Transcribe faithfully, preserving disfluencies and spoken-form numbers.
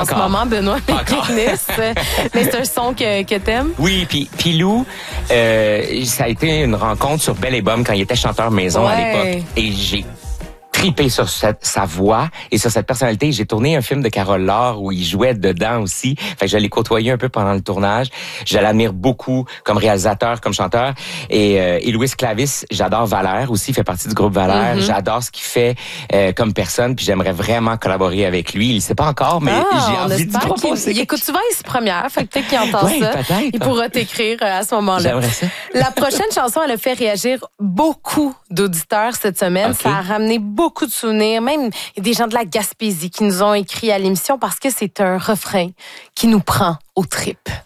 en ce moment, Benoît Mécanis. Mais c'est un son que, que t'aimes? Oui, puis Pilou, euh, ça a été une rencontre sur Belle et Bomme quand il était chanteur maison ouais. à l'époque. Et j'ai tripé sur cette, sa voix et sur cette personnalité. J'ai tourné un film de Carole Laure où il jouait dedans aussi. Fait que je l'ai côtoyé un peu pendant le tournage. Je l'admire beaucoup comme réalisateur, comme chanteur. Et, euh, et Louis Clavis, j'adore Valère aussi, il fait partie du groupe Valère. Mm-hmm. J'adore ce qu'il fait euh, comme personne, puis j'aimerais vraiment collaborer avec lui. Il sait pas encore, mais ah, j'ai envie de proposer. Il, il écoute souvent les premières, fait que peut-être qu'il entend ouais, ça. Peut-être. Il pourra t'écrire à ce moment-là. J'aimerais ça. La prochaine chanson, elle a fait réagir beaucoup d'auditeurs cette semaine. Okay. Ça a ramené beaucoup beaucoup de souvenirs. Même, il y a des gens de la Gaspésie qui nous ont écrit à l'émission parce que c'est un refrain qui nous prend aux tripes.